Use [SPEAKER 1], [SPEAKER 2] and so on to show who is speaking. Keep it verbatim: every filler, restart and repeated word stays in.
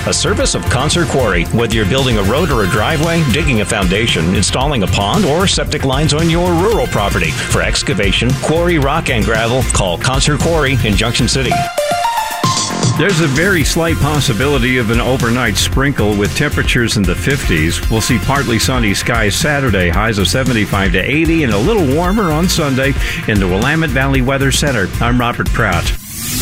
[SPEAKER 1] a service of Concert Quarry. Whether you're building a road or a driveway, digging a foundation, installing a pond, or septic lines on your rural property. For excavation, quarry, rock, and gravel, call Concert Quarry in Junction City.
[SPEAKER 2] There's a very slight possibility of an overnight sprinkle with temperatures in the fifties. We'll see partly sunny skies Saturday, highs of seventy-five to eighty, and a little warmer on Sunday in the Willamette Valley Weather Center. I'm Robert Pratt.